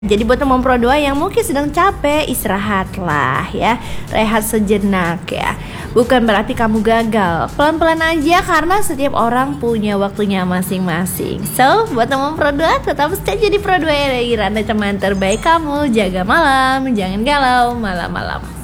Jadi buat teman Pro 2 yang mungkin sedang capek, istirahatlah ya, rehat sejenak ya. Bukan berarti kamu gagal, pelan-pelan aja karena setiap orang punya waktunya masing-masing. So, buat teman Pro 2 tetap stay jadi Pro 2 ya, Irana teman terbaik kamu. Jaga malam, jangan galau malam-malam.